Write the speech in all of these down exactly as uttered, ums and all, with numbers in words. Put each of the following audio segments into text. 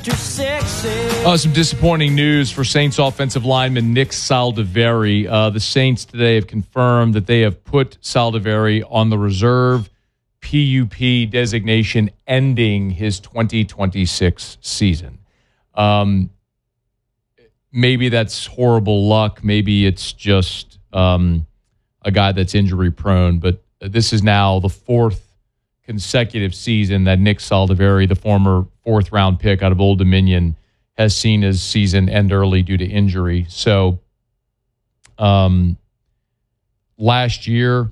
Mister Sexy. Uh, some disappointing news for Saints offensive lineman Nick Saldiveri. Uh, the Saints today have confirmed that they have put Saldiveri on the reserve P U P designation ending his twenty twenty-six season. Um, maybe that's horrible luck. Maybe it's just um, a guy that's injury prone. But this is now the fourth consecutive season that Nick Saldiveri, the former fourth round pick out of Old Dominion, has seen his season end early due to injury. So um, last year,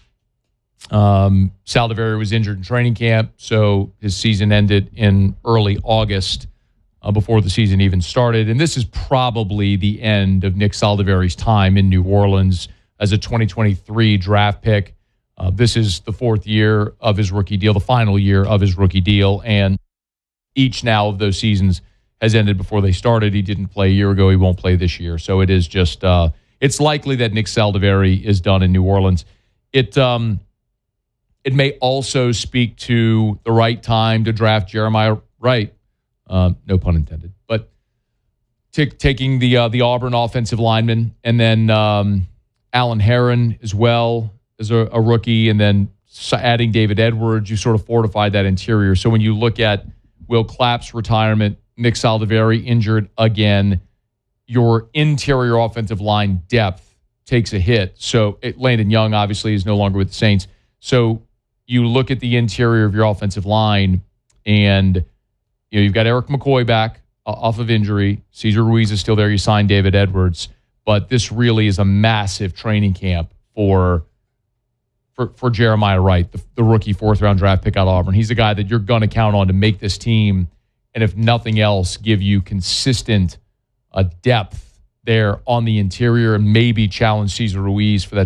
um, Saldiveri was injured in training camp, so his season ended in early August uh, before the season even started. And this is probably the end of Nick Saldiveri's time in New Orleans as a twenty twenty-three draft pick. Uh, this is the fourth year of his rookie deal, the final year of his rookie deal, and each now of those seasons has ended before they started. He didn't play a year ago. He won't play this year. So it is just, uh, it's likely that Nick Saldiveri is done in New Orleans. It um, it may also speak to the right time to draft Jeremiah Wright. Uh, no pun intended. But t- taking the uh, the Auburn offensive lineman, and then um, Alan Heron as well as a, a rookie, and then adding David Edwards, you sort of fortified that interior. So when you look at Will Clapp's retirement, Nick Saldiveri injured again, your interior offensive line depth takes a hit. So it, Landon Young obviously is no longer with the Saints. So you look at the interior of your offensive line, and you know you've got Eric McCoy back uh, off of injury. Cesar Ruiz is still there. You signed David Edwards, but this really is a massive training camp for for, for Jeremiah Wright, the, the rookie fourth round draft pick out of Auburn. He's a guy that you're going to count on to make this team, and if nothing else, give you consistent uh, depth there on the interior and maybe challenge Cesar Ruiz for that